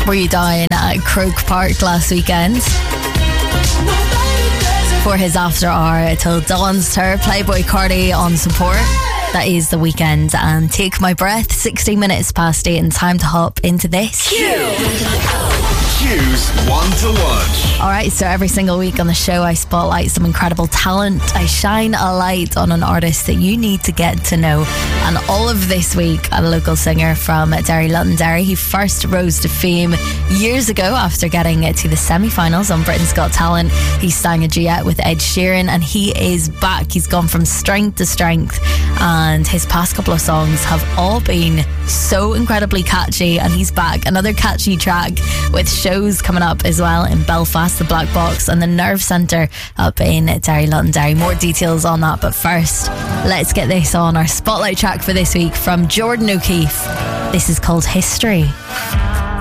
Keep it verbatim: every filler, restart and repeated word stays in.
Were you down at Croke Park last weekend for his after hour till dawn's tour? Playboy Cardi on support. That is The Weekend and Take My Breath. sixty minutes past eight and time to hop into this. Choose one to watch. Alright, so every single week on the show I spotlight some incredible talent. I shine a light on an artist that you need to get to know. And all of this week, a local singer from Derry Londonderry. He first rose to fame years ago after getting to the semi-finals on Britain's Got Talent. He sang a duet with Ed Sheeran and he is back. He's gone from strength to strength and his past couple of songs have all been so incredibly catchy, and he's back. Another catchy track with shows coming up as well in Belfast, the Black Box and the Nerve Centre up in Derry Londonderry. More details on that, but first let's get this on our spotlight track for this week from Jordan O'Keefe. This is called History.